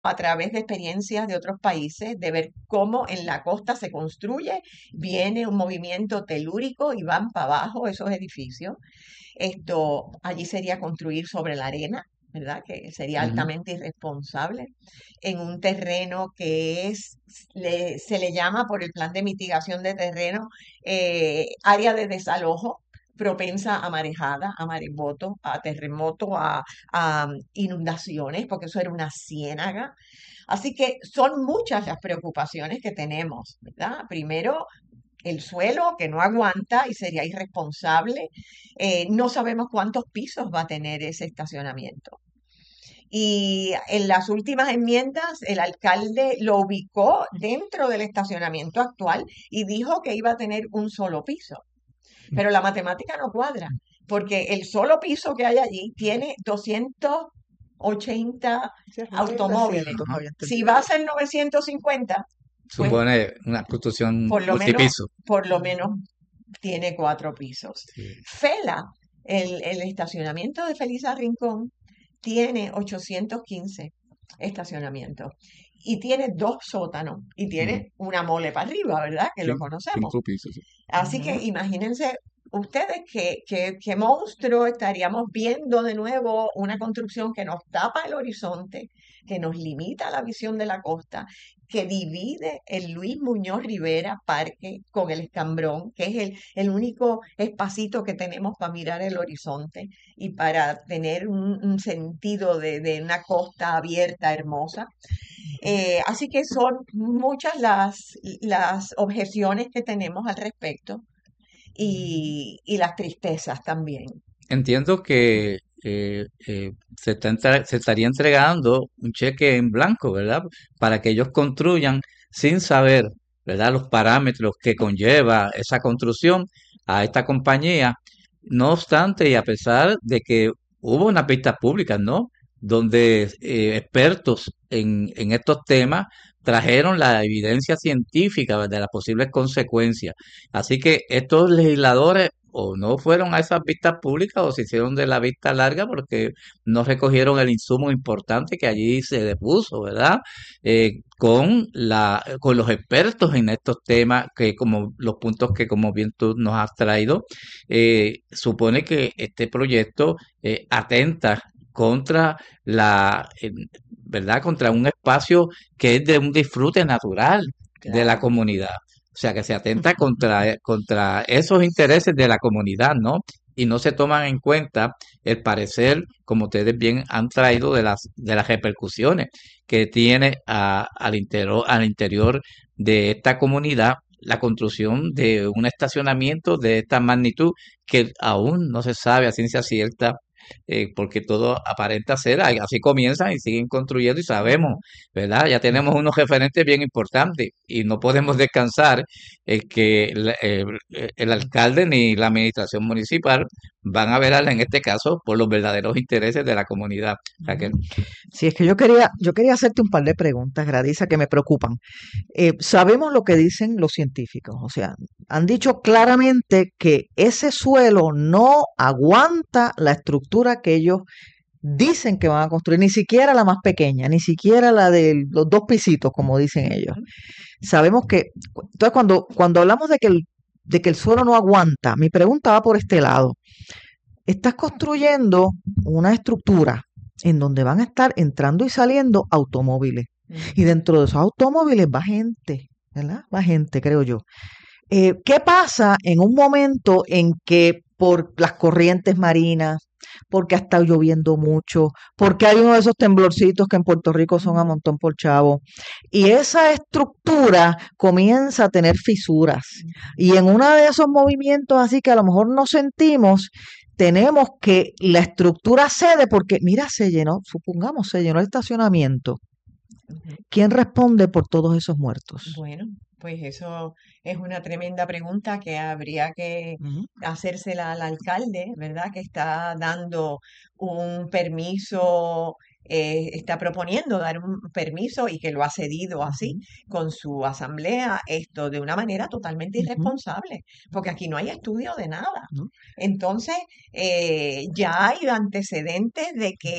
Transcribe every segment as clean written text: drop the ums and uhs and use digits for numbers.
a través de experiencias de otros países, de ver cómo en la costa se construye, viene un movimiento telúrico y van para abajo esos edificios. Esto allí sería construir sobre la arena, ¿verdad? Que sería Ujú. altamente irresponsable en un terreno que se le llama por el plan de mitigación de terreno área de desalojo propensa a marejada, a maremoto, a terremoto, a inundaciones, porque eso era una ciénaga. Así que son muchas las preocupaciones que tenemos, ¿verdad? Primero, el suelo que no aguanta y sería irresponsable. No sabemos cuántos pisos va a tener ese estacionamiento. Y en las últimas enmiendas, el alcalde lo ubicó dentro del estacionamiento actual y dijo que iba a tener un solo piso. Pero la matemática no cuadra, porque el solo piso que hay allí tiene 280 Sí, arriba de automóviles. 300 Ajá. había Si va a entendido. ser 950, pues Supone una construcción por lo menos, multipiso. por lo menos tiene 4 pisos. Sí. Fela, el estacionamiento de Felisa Rincón, tiene 815 estacionamientos y tiene 2 sótanos y Ujú. tiene una mole para arriba, ¿verdad? Que lo Sí, conocemos. 5 pisos. Sí. Así que Ujú. imagínense ustedes qué monstruo estaríamos viendo de nuevo una construcción que nos tapa el horizonte, que nos limita la visión de la costa, que divide el Luis Muñoz Rivera Parque con el Escambrón, que es el único espacito que tenemos para mirar el horizonte y para tener un sentido de una costa abierta, hermosa. Así que son muchas las objeciones que tenemos al respecto y las tristezas también. Entiendo que se estaría entregando un cheque en blanco, ¿verdad? Para que ellos construyan sin saber, ¿verdad? Los parámetros que conlleva esa construcción a esta compañía. No obstante, y a pesar de que hubo unas pistas públicas, ¿no? Donde expertos en estos temas trajeron la evidencia científica de las posibles consecuencias. Así que estos legisladores o no fueron a esas vistas públicas o se hicieron de la vista larga porque no recogieron el insumo importante que allí se depuso, ¿verdad? Con los expertos en estos temas, que como los puntos que como bien tú nos has traído, supone que este proyecto atenta contra ¿verdad? Contra un espacio que es de un disfrute natural de la Claro. comunidad. O sea, que se atenta contra esos intereses de la comunidad, ¿no? Y no se toman en cuenta el parecer, como ustedes bien han traído, de las repercusiones que tiene al interior de esta comunidad la construcción de un estacionamiento de esta magnitud que aún no se sabe a ciencia cierta, porque todo aparenta ser, así comienzan y siguen construyendo y sabemos, Ujú. ¿verdad? Ya tenemos unos referentes bien importantes y no podemos descansar que el alcalde ni la administración municipal van a velar en este caso por los verdaderos intereses de la comunidad. Raquel. Ujú. Sí, es que yo quería hacerte un par de preguntas, Gradisa, que me preocupan. Sabemos lo que dicen los científicos, o sea, han dicho claramente que ese suelo no aguanta la estructura que ellos dicen que van a construir, ni siquiera la más pequeña, ni siquiera la de los 2 pisitos, como dicen ellos. Sabemos que, entonces cuando hablamos de que el suelo no aguanta, mi pregunta va por este lado. Estás construyendo una estructura en donde van a estar entrando y saliendo automóviles. Y Ujú. dentro de esos automóviles va gente, ¿verdad? Va gente, creo yo. ¿Qué pasa en un momento en que por las corrientes marinas, porque ha estado lloviendo mucho, porque hay uno de esos temblorcitos que en Puerto Rico son a Ujú. montón por chavo, y esa estructura comienza a tener fisuras? Y en uno de esos movimientos así que a lo mejor no sentimos, tenemos que la estructura cede porque, mira, se llenó, supongamos, se llenó el estacionamiento. Ujú. ¿Quién responde por todos esos muertos? Bueno, pues eso es una tremenda pregunta que habría que Ujú, hacérsela al alcalde, ¿verdad? Que está dando un permiso, está proponiendo dar un permiso y que lo ha cedido así ujú, con su asamblea, esto de una manera totalmente ujú, irresponsable, porque aquí no hay estudio de nada. ¿no? Entonces, ya hay antecedentes de que Ujú,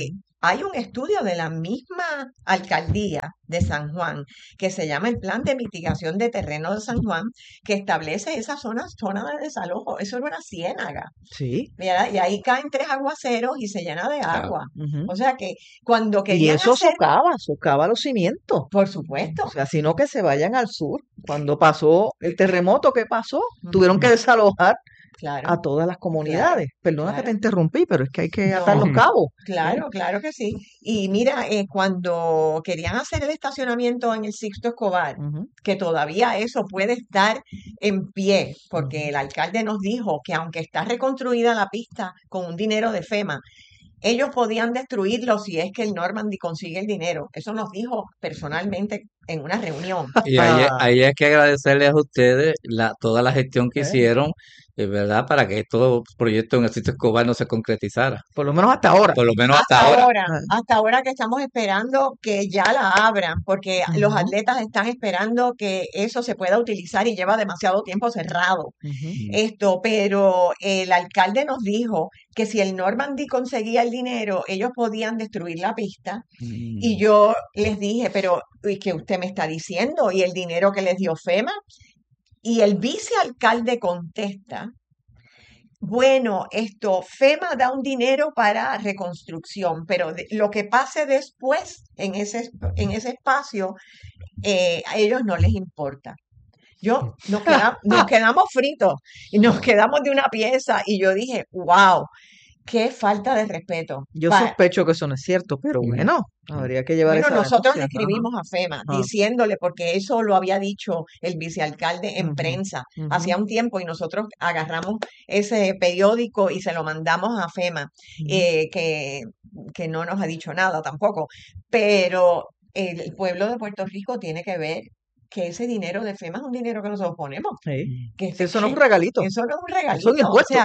hay un estudio de la misma alcaldía de San Juan que se llama el Plan de Mitigación de Terreno de San Juan, que establece esa zona de desalojo. Eso era una ciénaga, Sí. ¿verdad? Y ahí caen 3 aguaceros y se llena de Claro. agua. Ujú. O sea que cuando Y querían eso hacer, socava los cimientos. por O supuesto, sea, sino que se vayan al sur. Cuando pasó el terremoto que pasó, tuvieron que ujú, desalojar claro, a todas las claro, comunidades. Perdona que te claro. interrumpí, pero es que hay que atar los No, cabos. ¿Eh? claro, claro que sí. Y mira, cuando querían hacer el estacionamiento en el Sixto Escobar, Ujú, que todavía eso puede estar en pie, porque ujú. el alcalde nos dijo que aunque está reconstruida la pista con un dinero de FEMA, ellos podían destruirlo si es que el Normandy consigue el dinero. Eso nos dijo personalmente en una reunión. Y Ah, ahí hay que agradecerles a ustedes toda la gestión que ¿eh? hicieron, ¿verdad? Para que estos proyectos en el sitio Escobar no se concretizara, Por lo menos hasta ahora. por lo menos hasta ahora. Ah, Hasta ahora que estamos esperando que ya la abran, porque los ujú, atletas están esperando que eso se pueda utilizar y lleva demasiado tiempo cerrado. ujú. Mm, Pero el alcalde nos dijo que si el Normandy conseguía el dinero, ellos podían destruir la pista. Y mm. yo les dije, pero ¿y qué usted me está diciendo? ¿Y el dinero que les dio FEMA? Y el vicealcalde contesta, bueno, FEMA da un dinero para reconstrucción, pero lo que pase después en ese espacio, a ellos no les importa. Nos quedamos fritos y nos quedamos de una pieza y yo dije, wow, qué falta de respeto. Yo sospecho que eso no es cierto, pero Mm, bueno, mm. habría que llevar Bueno, esa nosotros le denuncia. Ajá, escribimos a FEMA ajá, diciéndole, porque eso lo había dicho el vicealcalde en ujú, prensa ujú, hacía un tiempo y nosotros agarramos ese periódico y se lo mandamos a FEMA, ujú. que no nos ha dicho nada tampoco. Pero el pueblo de Puerto Rico tiene que ver que ese dinero de FEMA es un dinero que nosotros ponemos, Sí. Mm. que, Si que eso no es un regalito, eso no es un eso es un regalito, o impuesto. sea,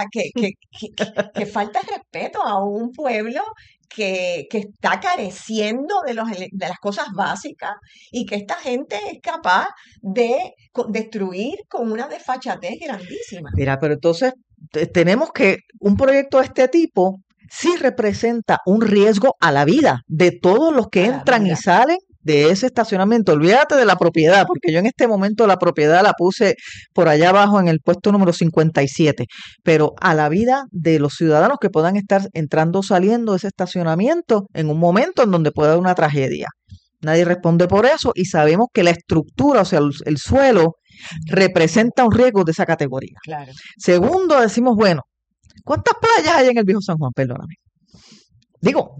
que falta de respeto a un pueblo que está careciendo de las cosas básicas y que esta gente es capaz de destruir con una desfachatez grandísima. Mira, pero entonces tenemos que un proyecto de este tipo sí representa un riesgo a la vida de todos los que A la entran y vida. salen de ese estacionamiento. Olvídate de la propiedad, porque yo en este momento la propiedad la puse por allá abajo en el puesto número 57, pero a la vida de los ciudadanos que puedan estar entrando o saliendo de ese estacionamiento en un momento en donde pueda haber una tragedia. Nadie responde por eso y sabemos que la estructura, o sea, el suelo, representa un riesgo de esa categoría. Claro. Segundo, decimos, bueno, ¿cuántas playas hay en el Viejo San Juan? Perdóname. Digo,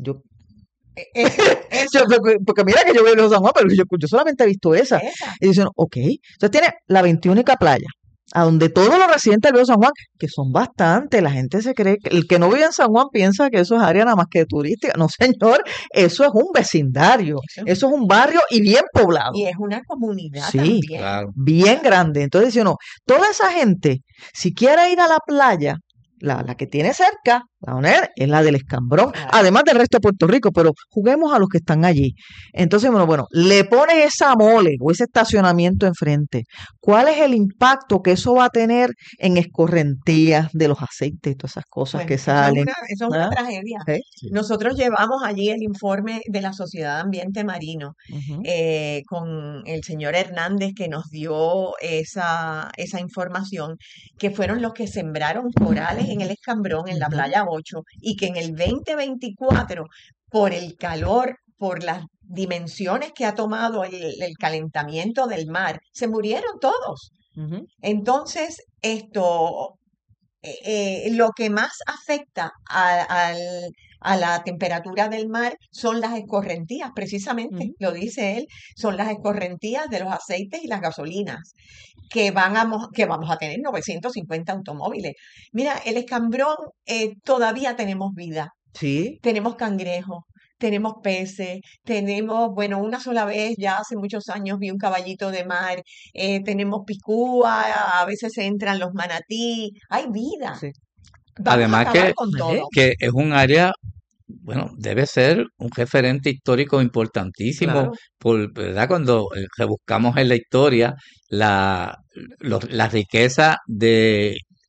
Eso, eso, porque mira que yo veo el Viejo San Juan, pero yo solamente he visto esa. esa. Y dicen, ok, entonces tiene la 21ª playa, a donde todos los residentes del Viejo San Juan, que son bastantes, la gente se cree que el que no vive en San Juan piensa que eso es área nada más que turística. No, señor, eso es un vecindario, Eso es eso es un barrio y bien poblado. Y es una comunidad Sí, también. Claro. bien grande. Entonces dice uno, toda esa gente, si quiere ir a la playa, la que tiene cerca, la UNED, es la del Escambrón, Claro. además del resto de Puerto Rico, pero juguemos a los que están allí. Entonces, bueno, le pones esa mole o ese estacionamiento enfrente. ¿Cuál es el impacto que eso va a tener en escorrentías de los aceites y todas esas cosas Bueno, que eso es salen? eso es una ¿Ah? tragedia. ¿Sí? Sí. Nosotros llevamos allí el informe de la Sociedad de Ambiente Marino Ujú, con el señor Hernández que nos dio esa información, que fueron los que sembraron corales en el Escambrón, en la ujú. playa 8, y que en el 2024, por el calor, por las dimensiones que ha tomado el calentamiento del mar, se murieron todos. Ujú. Entonces, lo que más afecta a la temperatura del mar son las escorrentías, precisamente, Ujú. lo dice él, son las escorrentías de los aceites y las gasolinas, que vamos a tener 950 automóviles. Mira, el Escambrón, todavía tenemos vida, Sí, tenemos cangrejos. Tenemos peces, bueno, una sola vez, ya hace muchos años, vi un caballito de mar, tenemos picúa, a veces entran los manatí, hay vida. sí. Vamos a Además acabar con todo. que es un área, bueno, debe ser un referente histórico importantísimo, Claro, ¿verdad? Cuando buscamos en la historia la riqueza de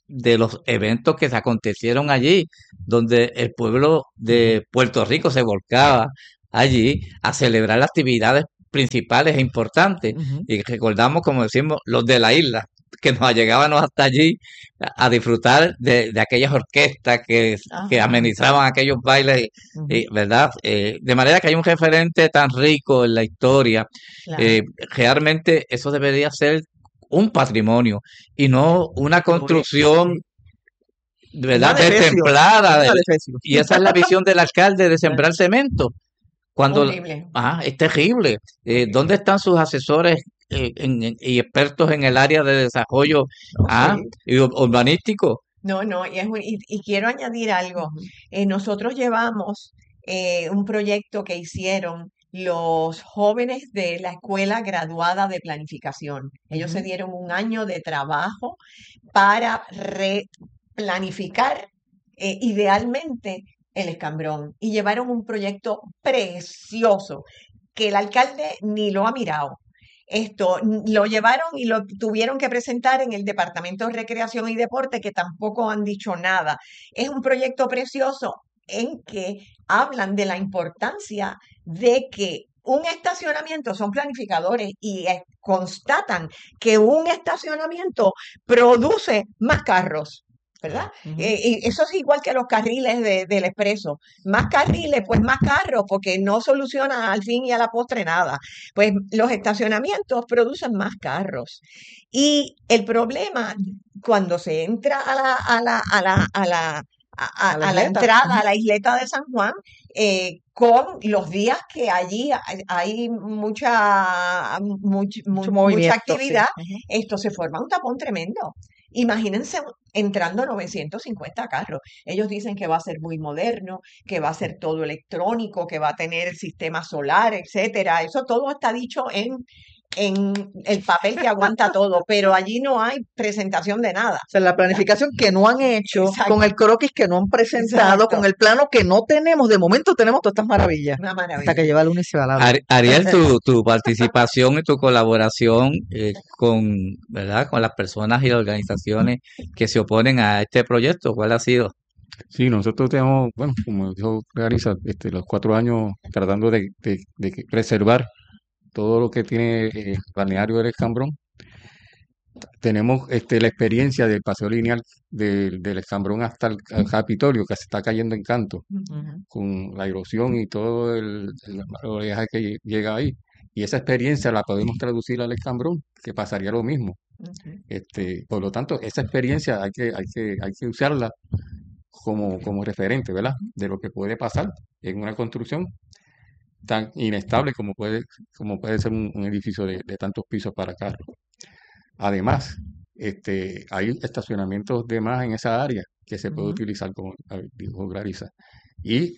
de los eventos que se acontecieron allí, donde el pueblo de Puerto Rico se volcaba allí a celebrar las actividades principales e importantes. Ujú. Y recordamos, como decimos, los de la isla, que nos llegábamos hasta allí a disfrutar de aquellas orquestas que Ajá, amenizaban aquellos bailes, Ujú. ¿verdad? De manera que hay un referente tan rico en la historia. claro. Realmente eso debería ser un patrimonio y no una Lo es, construcción, sí. Un ¿verdad? adefesio, un Destemplada. adefesio. Y esa es la visión del alcalde de Eh, sembrar cemento. Cuando, Horrible. es terrible. ¿Dónde Horrible. están sus asesores y expertos en el área de desarrollo No, sí. y urbanístico? No, no, y quiero añadir algo. Ujú, Nosotros llevamos un proyecto que hicieron los jóvenes de la Escuela Graduada de Planificación. Ellos se ujú. dieron un año de trabajo para replanificar idealmente el Escambrón y llevaron un proyecto precioso que el alcalde ni lo ha mirado. Lo llevaron y lo tuvieron que presentar en el Departamento de Recreación y Deporte, que tampoco han dicho nada. Es un proyecto precioso en que hablan de la importancia de que un estacionamiento, son planificadores y constatan que un estacionamiento produce más carros. ¿Verdad? Ujú. Y eso es igual que los carriles del expreso. Más carriles, pues más carros, porque no soluciona al fin y a la postre nada. Pues los estacionamientos producen más carros. Y el problema, cuando se entra A la a la isleta. entrada a Ujú. la isleta de San Juan, con los días que allí hay Mucho mucha movimiento, sí. actividad, Ujú. esto se forma un tapón tremendo. Imagínense entrando 950 carros. Ellos dicen que va a ser muy moderno, que va a ser todo electrónico, que va a tener el sistema solar, etcétera. Eso todo está dicho en el papel que aguanta todo, pero allí no hay presentación de nada. O sea, la planificación que no han hecho, con Exacto, el croquis que no han presentado, con exacto. el plano que no tenemos. De momento tenemos todas estas maravillas. Una Hasta que maravilla. lleva el lunes y se va la luz. Ariel, tu participación y tu colaboración con, ¿verdad? Con las personas y organizaciones que se oponen a este proyecto, ¿cuál ha sido? Sí, nosotros tenemos, bueno, como dijo Clarisa, los 4 años tratando de preservar todo lo que tiene el balneario del Escambrón. Tenemos la experiencia del paseo lineal del Escambrón hasta el Capitolio, que se está cayendo en canto, Ujú. con la erosión y todo el oleaje que llega ahí. Y esa experiencia la podemos traducir al Escambrón, que pasaría lo mismo. Ujú. Por lo tanto, esa experiencia hay que usarla como referente, ¿verdad? De lo que puede pasar en una construcción tan inestable como puede ser un edificio de tantos pisos para carros. Además, hay estacionamientos de más en esa área que se puede Ujú. utilizar, como dijo Clarisa. Y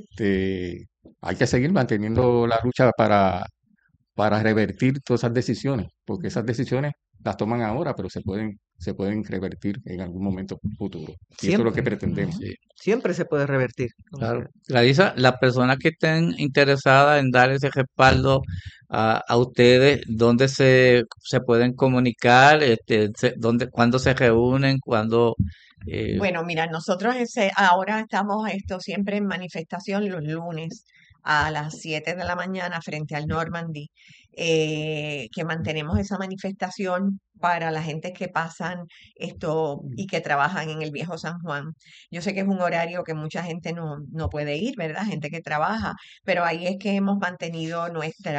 hay que seguir manteniendo la lucha para revertir todas esas decisiones, porque esas decisiones las toman ahora, pero se pueden revertir en algún momento futuro. Y eso es lo que Siempre. pretendemos. Ujú. Sí, Siempre se puede revertir, como claro. quiera. Clarisa, las personas que estén interesadas en dar ese respaldo a ustedes, ¿dónde se pueden comunicar? ¿Cuándo se reúnen? Eh, Bueno, mira, nosotros ahora estamos esto siempre en manifestación los lunes a las 7 de la mañana frente al Normandy, que mantenemos esa manifestación para la gente que pasan esto y que trabajan en el Viejo San Juan. Yo sé que es un horario que mucha gente no puede ir, ¿verdad? Gente que trabaja, pero ahí es que hemos mantenido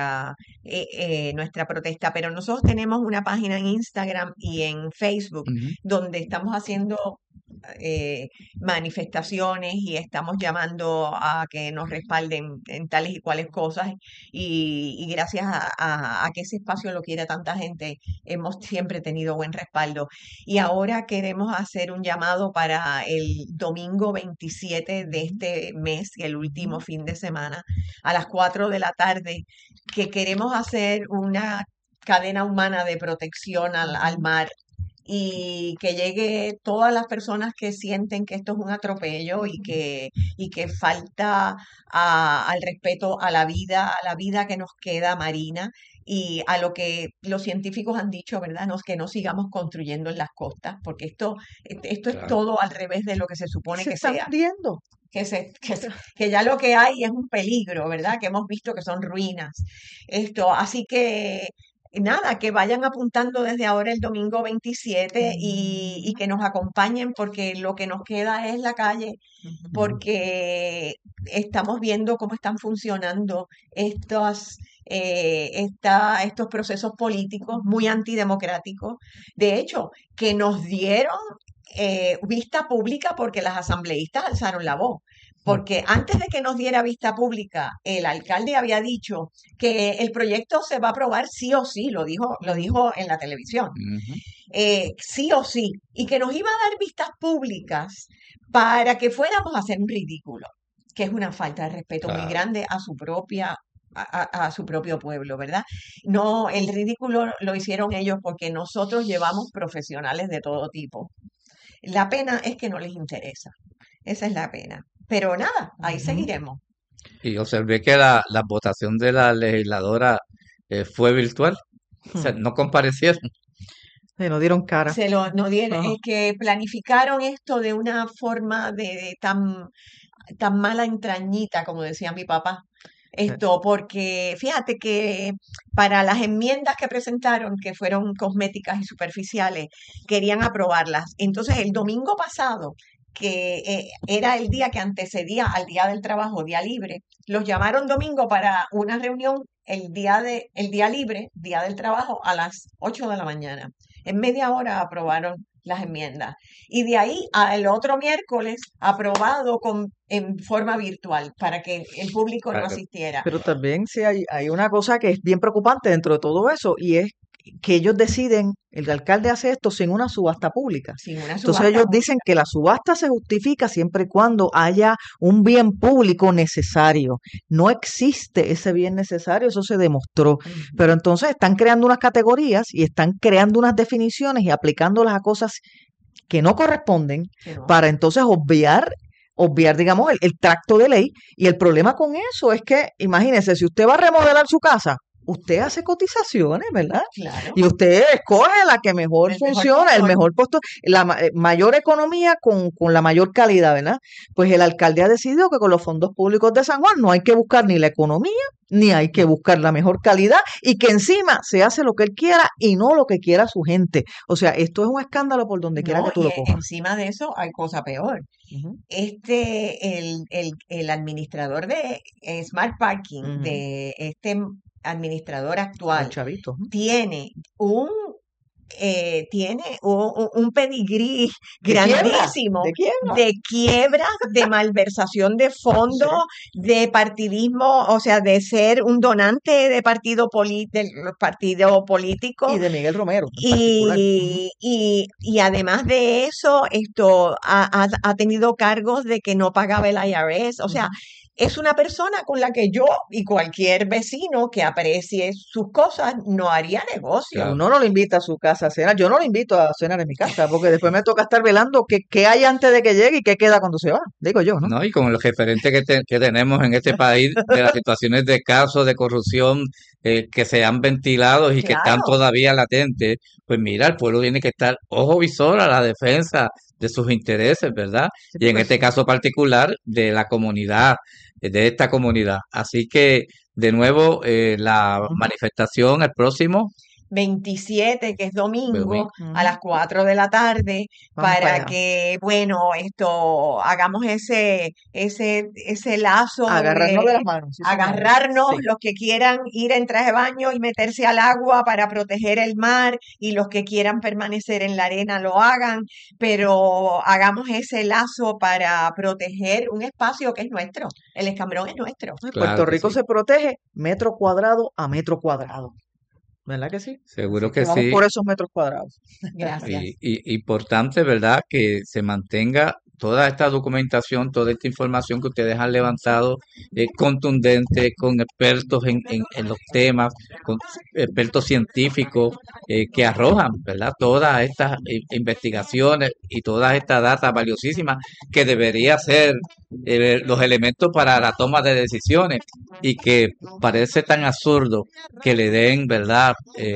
nuestra protesta. Pero nosotros tenemos una página en Instagram y en Facebook Ujú. donde estamos haciendo eh, manifestaciones y estamos llamando a que nos respalden en tales y cuales cosas y gracias a que ese espacio lo quiere tanta gente, hemos siempre tenido buen respaldo. Y ahora queremos hacer un llamado para el domingo 27 de este mes, el último Ujú. fin de semana, a las 4 de la tarde, que queremos hacer una cadena humana de protección al Ujú. mar y que llegue todas las personas que sienten que esto es un atropello y que falta al respeto a la vida que nos queda marina y a lo que los científicos han dicho, ¿verdad? Que no sigamos construyendo en las costas, porque esto es Claro. todo al revés de lo que se supone Se que están sea. hundiendo. Que ya lo que hay es un peligro, ¿verdad? Que hemos visto que son ruinas. Así que nada, que vayan apuntando desde ahora el domingo 27 y que nos acompañen porque lo que nos queda es la calle, porque estamos viendo cómo están funcionando estos procesos políticos muy antidemocráticos. De hecho, que nos dieron vista pública porque las asambleístas alzaron la voz. Porque antes de que nos diera vista pública, el alcalde había dicho que el proyecto se va a aprobar sí o sí, lo dijo en la televisión, Ujú. sí o sí, y que nos iba a dar vistas públicas para que fuéramos a hacer un ridículo, que es una falta de respeto muy Claro. grande a a su propio pueblo, ¿verdad? No, el ridículo lo hicieron ellos porque nosotros llevamos profesionales de todo tipo. La pena es que no les interesa. Esa es la pena. Pero nada, ahí seguiremos. Y observé que la votación de la legisladora fue virtual. O sea, no comparecieron. Se nos dieron cara. No dieron, Ajá. es que planificaron esto de una forma tan mala entrañita, como decía mi papá. Porque fíjate que para las enmiendas que presentaron, que fueron cosméticas y superficiales, querían aprobarlas. Entonces, el domingo pasado, que era el día que antecedía al día del trabajo, día libre, los llamaron domingo para una reunión el día libre, día del trabajo, a las 8 de la mañana. En media hora aprobaron las enmiendas. Y de ahí al otro miércoles aprobado en forma virtual para que el público no Para que- asistiera. Pero también sí hay una cosa que es bien preocupante dentro de todo eso y es que ellos deciden, el alcalde hace esto sin una subasta pública. Sin una Entonces subasta ellos dicen que la subasta se justifica siempre y cuando haya un bien público necesario. No existe ese bien necesario, eso se demostró. Ujú. Pero entonces están creando unas categorías y están creando unas definiciones y aplicándolas a cosas que no corresponden Que no. para entonces obviar, digamos, el tracto de ley. Y el problema con eso es que, imagínese, si usted va a remodelar su casa, usted hace cotizaciones, ¿verdad? Claro, Y usted escoge la que mejor el mejor funciona, el postor. mejor puesto, mayor economía con la mayor calidad, ¿verdad? Pues el alcalde ha decidido que con los fondos públicos de San Juan no hay que buscar ni la economía, ni hay que buscar la mejor calidad, y que encima se hace lo que él quiera y no lo que quiera su gente. O sea, esto es un escándalo por donde quiera No, que tú y lo cojas. encima de eso hay cosa peor. Ujú, El administrador de Smart Parking, ujú. de este administrador El actual, chavito. Ujú. tiene un un pedigrí De quiebra, grandísimo de quiebra. de quiebras, de malversación de Sí. fondos, de partidismo, o sea, de ser un donante de del partido político. Y de Miguel Romero en particular. Ujú. Y además de eso, esto ha tenido cargos de que no pagaba el IRS. O sea, Ujú. es una persona con la que yo y cualquier vecino que aprecie sus cosas no haría negocio. Claro. Uno no lo invita a su casa a cenar. Yo no lo invito a cenar en mi casa porque después me toca estar velando qué hay antes de que llegue y qué queda cuando se va. Digo yo, ¿no? ¿No? Y con los referentes que tenemos en este país de las situaciones de casos de corrupción que se han ventilado y que están Claro, todavía latentes, pues mira, el pueblo tiene que estar ojo visor a la defensa de sus intereses, ¿verdad? Sí, Y en porque este caso particular de la comunidad, de esta comunidad. Así que, de nuevo, la Ujú. manifestación el próximo 27, que es domingo, domingo. a las 4 de la tarde, Vamos para para allá. que, bueno, hagamos ese lazo Agarrarnos de de las manos, sí, señora. agarrarnos, Sí. los que quieran ir en traje de baño y meterse al agua para proteger el mar, y los que quieran permanecer en la arena lo hagan, pero hagamos ese lazo para proteger un espacio que es nuestro. El Escambrón es nuestro. No, y Claro Puerto que Rico sí, se protege metro cuadrado a metro cuadrado. ¿Verdad que sí? seguro Así que que vamos sí. por esos metros cuadrados. Gracias. Y importante, ¿verdad? Que se mantenga toda esta documentación, toda esta información que ustedes han levantado, contundente, con expertos en los temas, con expertos científicos que arrojan, ¿verdad? Todas estas investigaciones y todas estas datas valiosísimas que debería ser los elementos para la toma de decisiones y que parece tan absurdo que le den, ¿verdad?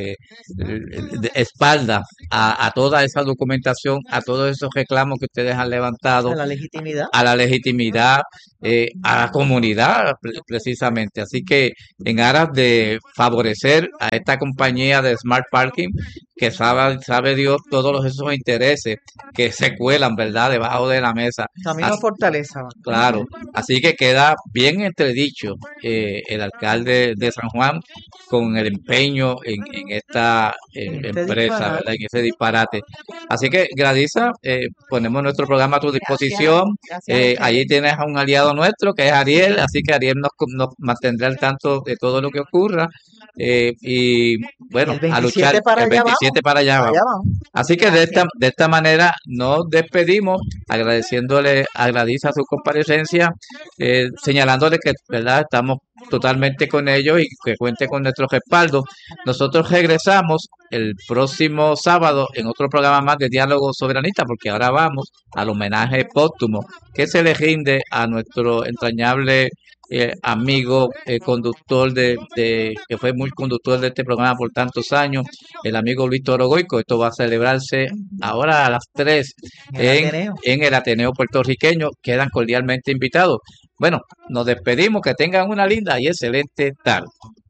Espalda a toda esa documentación, a todos esos reclamos que ustedes han levantado, A la legitimidad. a la legitimidad, a la comunidad precisamente. Así que en aras de favorecer a esta compañía de Smart Parking, que sabe Dios todos esos intereses que se cuelan, ¿verdad?, debajo de la mesa. Camino a Fortaleza. Claro, así que queda bien entredicho el alcalde de San Juan con el empeño en esta Este empresa, disparate. ¿verdad? En ese disparate. Así que, Gradisa, ponemos nuestro programa a tu disposición. Gracias a ustedes. Allí tienes a un aliado nuestro que es Ariel, así que Ariel nos mantendrá al tanto de todo lo que ocurra. Y bueno, El a 27 luchar para el allá 27 para allá vamos. Allá vamos. Así que de esta manera nos despedimos, agradeciéndole a Gladys a su comparecencia, señalándole que, ¿verdad?, estamos totalmente con ellos y que cuente con nuestro respaldo. Nosotros regresamos el próximo sábado en otro programa más de Diálogo Soberanista, porque ahora vamos al homenaje póstumo que se le rinde a nuestro entrañable amigo conductor que fue muy conductor de este programa por tantos años, el amigo Luis Toro Goico. Esto va a celebrarse ahora a las 3 en el Ateneo puertorriqueño. Quedan cordialmente invitados. Bueno, nos despedimos, que tengan una linda y excelente tarde.